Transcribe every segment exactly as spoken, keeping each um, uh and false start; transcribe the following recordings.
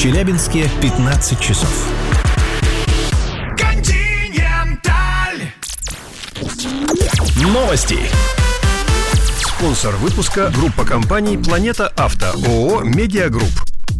Челябинске пятнадцать часов. Континенталь. Новости. Спонсор выпуска — группа компаний «Планета Авто», ООО «Медиагрупп».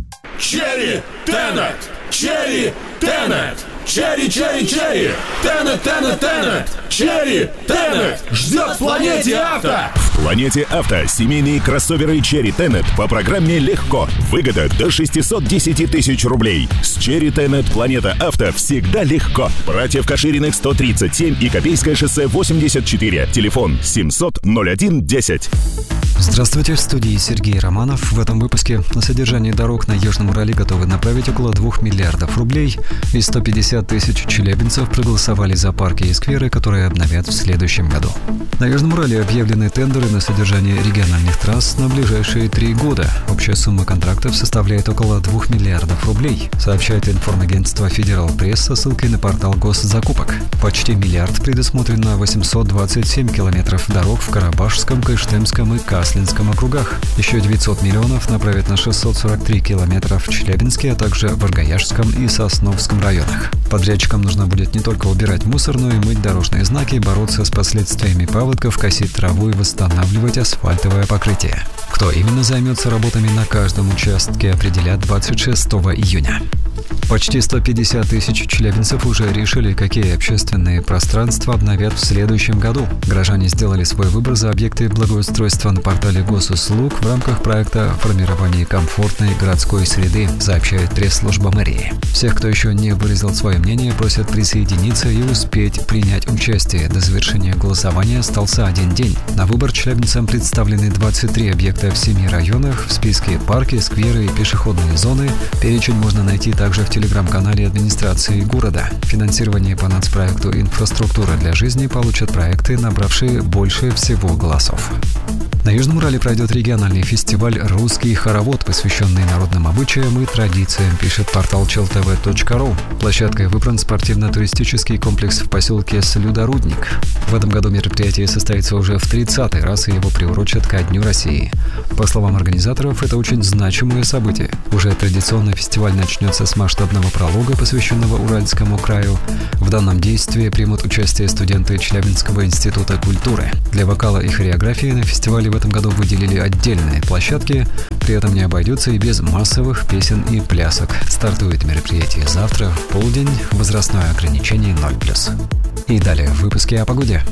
Черри Тенет! Черри Тенет! Черри, черри, черри! Тенет, Тенет, Тенет! Черри Тенет! Ждет в «Планете Авто». В «Планете Авто» семейные кроссоверы Черри Тенет по программе «Легко». Выгода до шестьсот десять тысяч рублей. С Черри Тенет «Планета Авто» всегда легко. Братьев Кашириных сто тридцать семь и Копейское шоссе восемьдесят четыре. Телефон семьсот ноль один десять. Здравствуйте, в студии Сергей Романов. В этом выпуске на содержание дорог на Южном Урале готовы направить около двух миллиардов рублей, и сто пятьдесят тысяч челябинцев проголосовали за парки и скверы, которые обновят в следующем году. На Южном Урале объявлены тендеры на содержание региональных трасс на ближайшие три года. Общая сумма контрактов составляет около двух миллиардов рублей, сообщает информагентство «Федерал Пресс» со ссылкой на портал госзакупок. Почти миллиард предусмотрен на восемьсот двадцать семь километров дорог в Карабашском, Кыштымском и Каслинском округах. Еще девятьсот миллионов направят на шестьсот сорок три километра в Челябинске, а также в Аргаяшском и Сосновском районах. Подрядчикам нужно будет не только убирать мусор, но и мыть дорожные знаки, бороться с последствиями паводков, косить траву и восстанавливать асфальтовое покрытие. Кто именно займется работами на каждом участке, определят двадцать шестого июня. Почти сто пятьдесят тысяч челябинцев уже решили, какие общественные пространства обновят в следующем году. Горожане сделали свой выбор за объекты благоустройства на портале Госуслуг в рамках проекта «Формирование комфортной городской среды», сообщает пресс-служба мэрии. Всех, кто еще не выразил свое мнение, просят присоединиться и успеть принять участие. До завершения голосования остался один день. На выбор челябинцам представлены двадцать три объекта в семи районах. В списке парки, скверы и пешеходные зоны. Перечень можно найти также в телеграм-канале администрации города. Финансирование по нацпроекту «Инфраструктура для жизни» получат проекты, набравшие больше всего голосов. На Южном Урале пройдет региональный фестиваль «Русский хоровод», посвященный народным обычаям и традициям, пишет портал челтв точка ру. Площадкой выбран спортивно-туристический комплекс в поселке Слюдорудник. В этом году мероприятие состоится уже в тридцатый раз, и его приурочат ко Дню России. По словам организаторов, это очень значимое событие. Уже традиционно фестиваль начнется с масштабного пролога, посвященного Уральскому краю. В данном действии примут участие студенты Челябинского института культуры. Для вокала и хореографии на фестивале в этом году выделили отдельные площадки. При этом не обойдется и без массовых песен и плясок. Стартует мероприятие завтра в полдень. Возрастное ограничение ноль плюс. И далее в выпуске о погоде.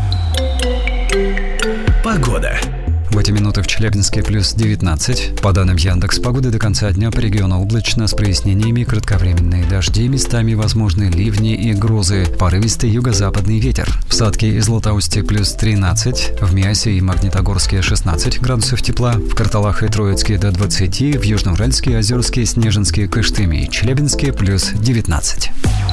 Погода. В эти минуты в Челябинске плюс девятнадцать. По данным Яндекс.Погоды, до конца дня по региону облачно с прояснениями, кратковременные дожди, местами возможны ливни и грозы, порывистый юго-западный ветер. В Сатке и Златоусте плюс тринадцать, в Миасе и Магнитогорске шестнадцать градусов тепла, в Карталах и Троицке до двадцати, в Южноуральске, Озерске, Снежинске, Кыштыме и Челябинске плюс девятнадцать.